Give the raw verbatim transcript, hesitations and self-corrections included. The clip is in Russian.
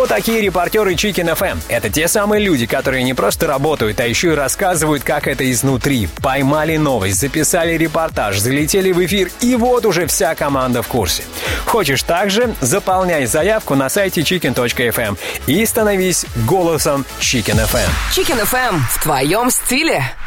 Кто такие репортеры Chicken эф эм? Это те самые люди, которые не просто работают, а еще и рассказывают, как это изнутри. Поймали новость, записали репортаж, залетели в эфир, и вот уже вся команда в курсе. Хочешь также? Заполняй заявку на сайте chicken точка эф эм и становись голосом Chicken эф эм. Chicken эф эм в твоем стиле.